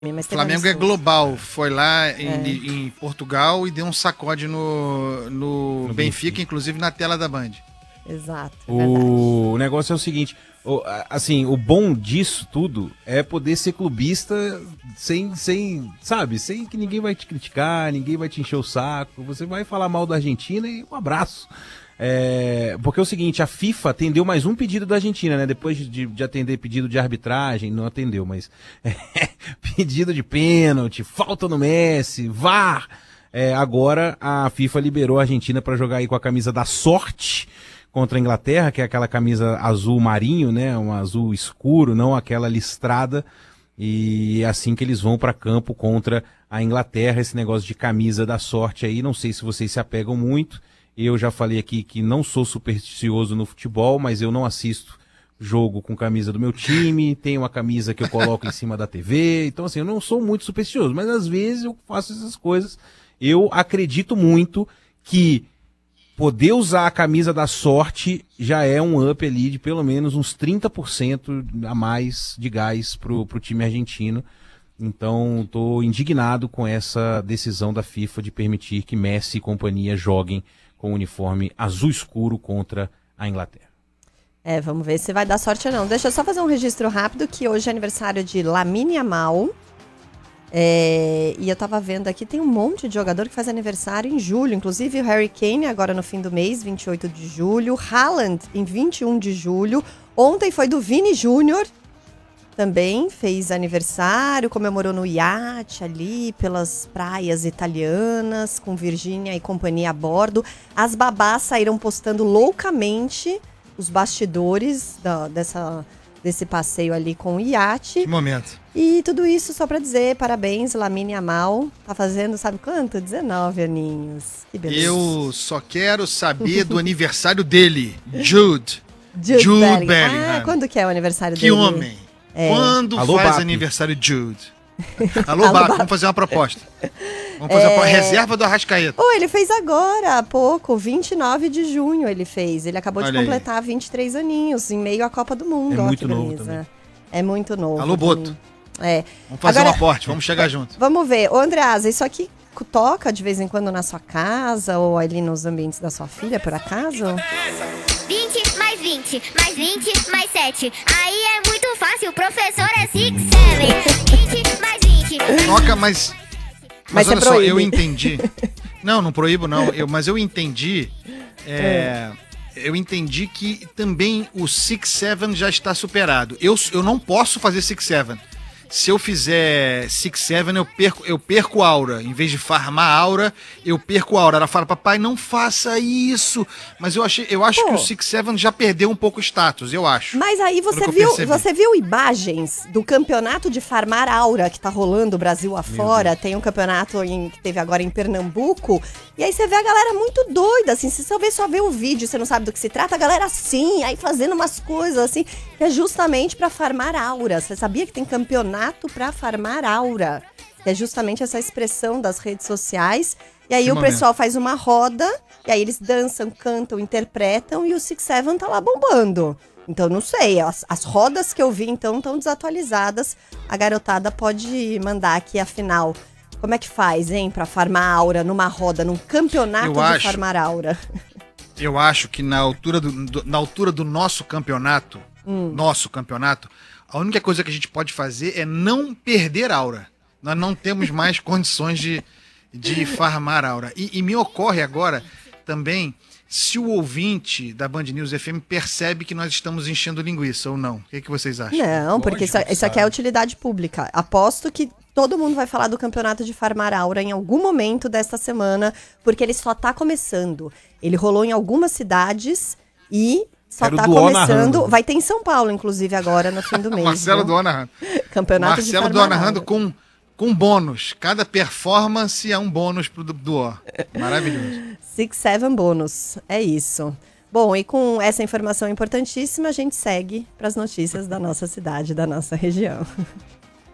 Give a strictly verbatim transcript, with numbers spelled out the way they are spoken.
Mas o Flamengo é global, foi lá em, é. em Portugal e deu um sacode no, no, no Benfica, Benfica, inclusive na tela da Band. Exato, é o... o negócio é o seguinte, o, assim, o bom disso tudo é poder ser clubista sem, sem, sabe, sem que ninguém vai te criticar, ninguém vai te encher o saco, você vai falar mal da Argentina e um abraço. É, porque é o seguinte, a FIFA atendeu mais um pedido da Argentina, né? Depois de, de atender pedido de arbitragem, não atendeu, mas é, pedido de pênalti, falta no Messi, V A R. É, agora a FIFA liberou a Argentina para jogar aí com a camisa da sorte contra a Inglaterra, que é aquela camisa azul marinho, né? Um azul escuro, não aquela listrada. E é assim que eles vão para campo contra a Inglaterra. Esse negócio de camisa da sorte aí, não sei se vocês se apegam muito. Eu já falei aqui que não sou supersticioso no futebol, mas eu não assisto jogo com camisa do meu time, tenho uma camisa que eu coloco em cima da T V, então assim, eu não sou muito supersticioso, mas às vezes eu faço essas coisas. Eu acredito muito que poder usar a camisa da sorte já é um up ali de pelo menos uns trinta por cento a mais de gás pro, pro time argentino. Então, estou indignado com essa decisão da FIFA de permitir que Messi e companhia joguem com o uniforme azul escuro contra a Inglaterra. É, vamos ver se vai dar sorte ou não. Deixa eu só fazer um registro rápido, que hoje é aniversário de Lamine Yamal. É, e eu tava vendo aqui, tem um monte de jogador que faz aniversário em julho. Inclusive o Harry Kane, agora no fim do mês, vinte e oito de julho. Haaland, em vinte e um de julho. Ontem foi do Vini Júnior. Também fez aniversário, comemorou no iate ali, pelas praias italianas, com Virgínia e companhia a bordo. As babás saíram postando loucamente os bastidores da, dessa, desse passeio ali com o iate. Que momento. E tudo isso só pra dizer, parabéns, Lamine Yamal. Tá fazendo, sabe quanto? dezenove aninhos. Que beleza. Eu só quero saber do aniversário dele, Jude. Jude, Jude Bellingham. Bellingham. Ah, quando que é o aniversário que dele? Que homem. É. Quando Alô, faz Bap. aniversário Jude? Alô, Alô Bap, vamos fazer uma proposta. Vamos fazer é... uma reserva do Arrascaeta. Oh, ele fez agora, há pouco, vinte e nove de junho ele fez. Ele acabou Olha de completar aí. vinte e três aninhos, em meio à Copa do Mundo. É Ó, muito que novo beleza. também. É muito novo. Alô, Boto. É. Vamos fazer agora, um aporte, vamos chegar junto. Vamos ver. Ô, Andreasa, isso aqui toca de vez em quando na sua casa ou ali nos ambientes da sua filha, por acaso? vinte mais vinte, mais vinte, mais sete. Aí é muito fácil, o professor é six, seven. vinte mais vinte. Mais Toca, mas. Mas, mas olha só, eu entendi. Não, não proíbo, não. Eu, mas eu entendi. É, eu entendi que também o six seven já está superado. Eu, eu não posso fazer six seven. Se eu fizer six seven, eu perco, eu perco aura. Em vez de farmar aura, eu perco aura. Ela fala, papai, não faça isso. Mas eu, achei, eu acho Pô. que o six seven já perdeu um pouco o status, eu acho. Mas aí você viu, você viu imagens do campeonato de farmar aura que tá rolando o Brasil afora. Tem um campeonato em, que teve agora em Pernambuco. E aí você vê a galera muito doida, assim. Se você vê, só vê o vídeo, você não sabe do que se trata, a galera assim, aí fazendo umas coisas assim, que é justamente pra farmar aura. Você sabia que tem campeonato para farmar aura, que é justamente essa expressão das redes sociais. E aí que o momento. pessoal faz uma roda, e aí eles dançam, cantam, interpretam, e o six seven tá lá bombando. Então, não sei, as, as rodas que eu vi, então, estão desatualizadas. A garotada pode mandar aqui, afinal, como é que faz, hein, pra farmar aura numa roda, num campeonato eu de acho, farmar aura? Eu acho que na altura do, do, na altura do nosso campeonato, hum. nosso campeonato, a única coisa que a gente pode fazer é não perder aura. Nós não temos mais condições de, de farmar aura. E, e me ocorre agora também se o ouvinte da Band News F M percebe que nós estamos enchendo linguiça ou não. O que, é que vocês acham? Não, porque isso, isso aqui é utilidade pública. Aposto que todo mundo vai falar do campeonato de farmar aura em algum momento desta semana, porque ele só tá começando. Ele rolou em algumas cidades e... Só Quero tá começando. Narrando. Vai ter em São Paulo, inclusive, agora, no fim do mês. Marcelo Doa narrando. Campeonato Marcelo de Doa narrando com, com bônus. Cada performance é um bônus pro Doa. Maravilhoso. six seven bônus. É isso. Bom, e com essa informação importantíssima, a gente segue para as notícias da nossa cidade, da nossa região.